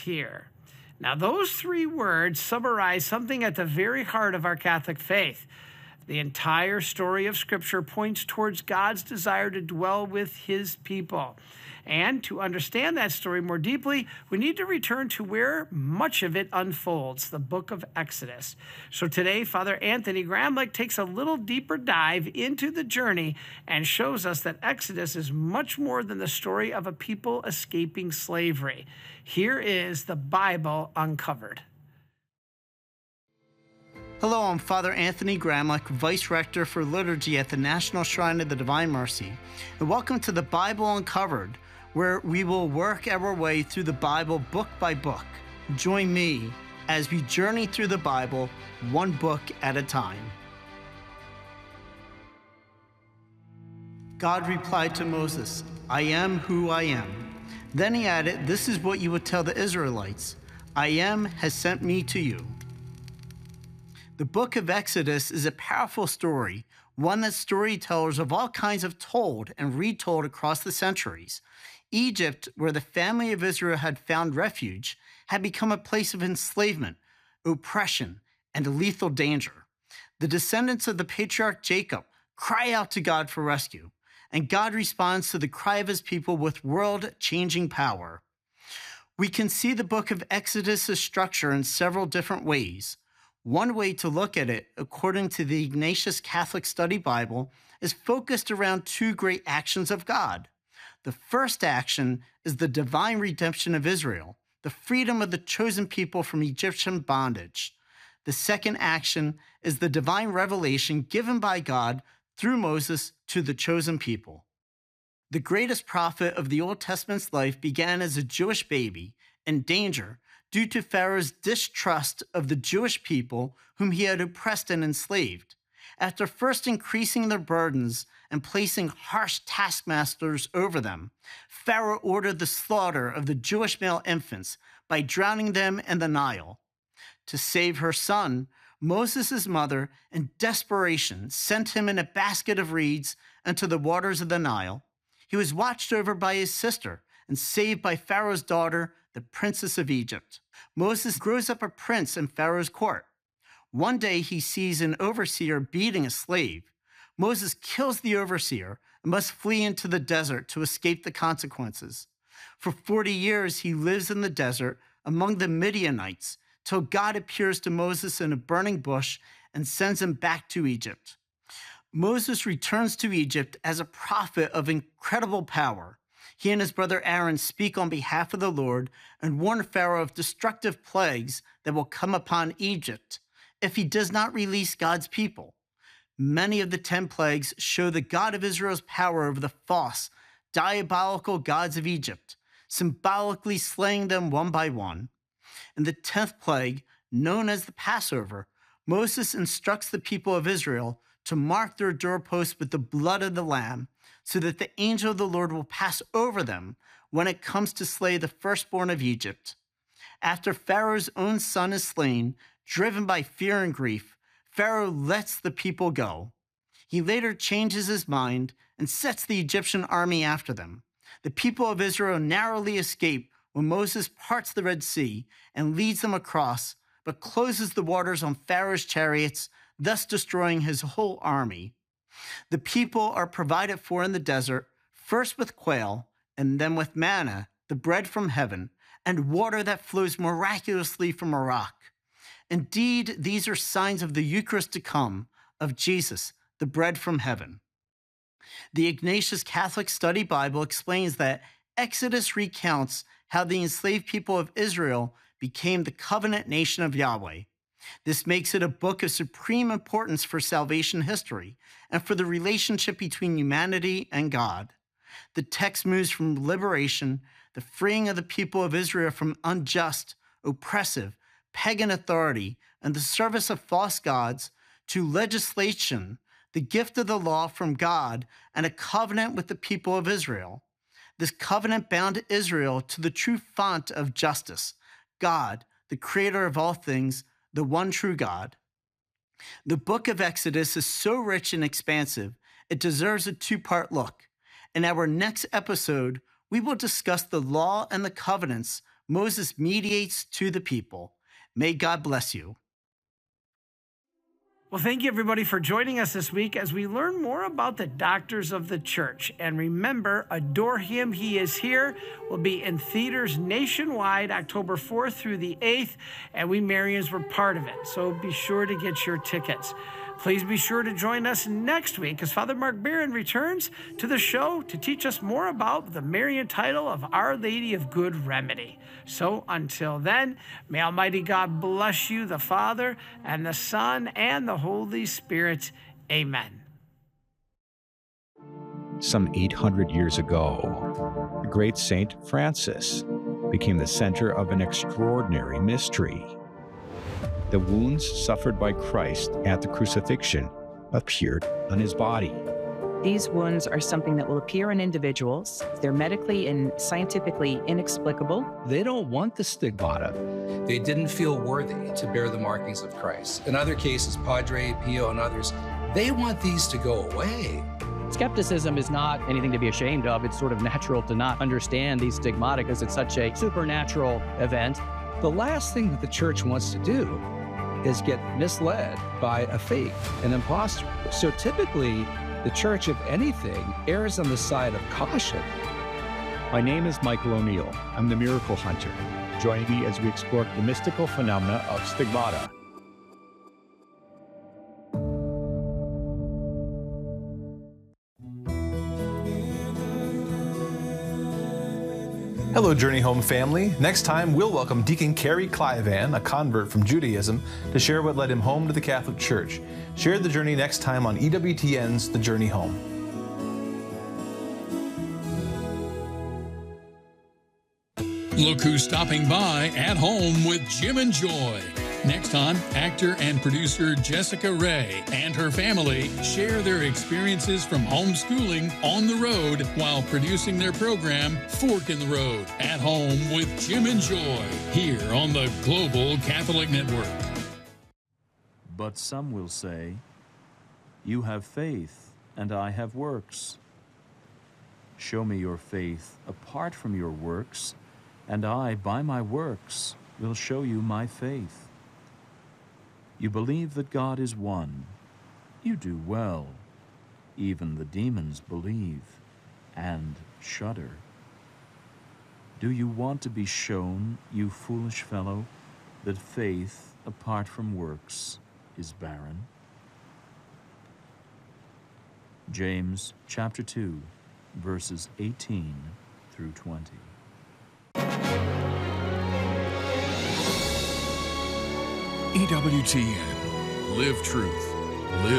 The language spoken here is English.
here. Now, those three words summarize something at the very heart of our Catholic faith. The entire story of Scripture points towards God's desire to dwell with his people. And to understand that story more deeply, we need to return to where much of it unfolds, the book of Exodus. So today, Father Anthony Gramlich takes a little deeper dive into the journey and shows us that Exodus is much more than the story of a people escaping slavery. Here is the Bible Uncovered. Hello, I'm Father Anthony Gramlich, Vice Rector for Liturgy at the National Shrine of the Divine Mercy, and welcome to the Bible Uncovered, where we will work our way through the Bible book by book. Join me as we journey through the Bible one book at a time. God replied to Moses, "I am who I am." Then he added, "This is what you would tell the Israelites. I am has sent me to you." The book of Exodus is a powerful story, one that storytellers of all kinds have told and retold across the centuries. Egypt, where the family of Israel had found refuge, had become a place of enslavement, oppression, and lethal danger. The descendants of the patriarch Jacob cry out to God for rescue, and God responds to the cry of his people with world-changing power. We can see the book of Exodus' structure in several different ways. One way to look at it, according to the Ignatius Catholic Study Bible, is focused around two great actions of God. The first action is the divine redemption of Israel, the freedom of the chosen people from Egyptian bondage. The second action is the divine revelation given by God through Moses to the chosen people. The greatest prophet of the Old Testament's life began as a Jewish baby in danger due to Pharaoh's distrust of the Jewish people whom he had oppressed and enslaved. After first increasing their burdens and placing harsh taskmasters over them, Pharaoh ordered the slaughter of the Jewish male infants by drowning them in the Nile. To save her son, Moses' mother, in desperation, sent him in a basket of reeds into the waters of the Nile. He was watched over by his sister and saved by Pharaoh's daughter, the princess of Egypt. Moses grows up a prince in Pharaoh's court. One day he sees an overseer beating a slave. Moses kills the overseer and must flee into the desert to escape the consequences. For 40 years he lives in the desert among the Midianites till God appears to Moses in a burning bush and sends him back to Egypt. Moses returns to Egypt as a prophet of incredible power. He and his brother Aaron speak on behalf of the Lord and warn Pharaoh of destructive plagues that will come upon Egypt if he does not release God's people. Many of the 10 plagues show the God of Israel's power over the false, diabolical gods of Egypt, symbolically slaying them one by one. In the 10th plague, known as the Passover, Moses instructs the people of Israel to mark their doorposts with the blood of the lamb, so that the angel of the Lord will pass over them when it comes to slay the firstborn of Egypt. After Pharaoh's own son is slain, driven by fear and grief, Pharaoh lets the people go. He later changes his mind and sets the Egyptian army after them. The people of Israel narrowly escape when Moses parts the Red Sea and leads them across, but closes the waters on Pharaoh's chariots, thus destroying his whole army. The people are provided for in the desert, first with quail, and then with manna, the bread from heaven, and water that flows miraculously from a rock. Indeed, these are signs of the Eucharist to come, of Jesus, the bread from heaven. The Ignatius Catholic Study Bible explains that Exodus recounts how the enslaved people of Israel became the covenant nation of Yahweh. This makes it a book of supreme importance for salvation history and for the relationship between humanity and God. The text moves from liberation, the freeing of the people of Israel from unjust, oppressive, pagan authority and the service of false gods, to legislation, the gift of the law from God, and a covenant with the people of Israel. This covenant bound Israel to the true font of justice, God, the creator of all things, the one true God. The book of Exodus is so rich and expansive, it deserves a two-part look. In our next episode, we will discuss the law and the covenants Moses mediates to the people. May God bless you. Well, thank you, everybody, for joining us this week as we learn more about the doctors of the church. And remember, Adore Him, He is Here will be in theaters nationwide October 4th through the 8th, and we Marians were part of it. So be sure to get your tickets. Please be sure to join us next week as Father Mark Barron returns to the show to teach us more about the Marian title of Our Lady of Good Remedy. So until then, may Almighty God bless you, the Father, and the Son, and the Holy Spirit. Amen. Some 800 years ago, the great Saint Francis became the center of an extraordinary mystery. The wounds suffered by Christ at the crucifixion appeared on his body. These wounds are something that will appear in individuals. They're medically and scientifically inexplicable. They don't want the stigmata. They didn't feel worthy to bear the markings of Christ. In other cases, Padre Pio and others, they want these to go away. Skepticism is not anything to be ashamed of. It's sort of natural to not understand these stigmata because it's such a supernatural event. The last thing that the church wants to do is get misled by a fake, an imposter. So typically, the church, if anything, errs on the side of caution. My name is Michael O'Neill. I'm the Miracle Hunter. Join me as we explore the mystical phenomena of stigmata. Hello, Journey Home family. Next time, we'll welcome Deacon Kerry Clivan, a convert from Judaism, to share what led him home to the Catholic Church. Share the journey next time on EWTN's The Journey Home. Look who's stopping by at home with Jim and Joy. Next time, actor and producer Jessica Ray and her family share their experiences from homeschooling on the road while producing their program, Fork in the Road, at home with Jim and Joy, here on the Global Catholic Network. But some will say, you have faith, and I have works. Show me your faith apart from your works, and I, by my works, will show you my faith. You believe that God is one. You do well. Even the demons believe and shudder. Do you want to be shown, you foolish fellow, that faith apart from works is barren? James chapter 2, verses 18 through 20. EWTN. Live truth. Live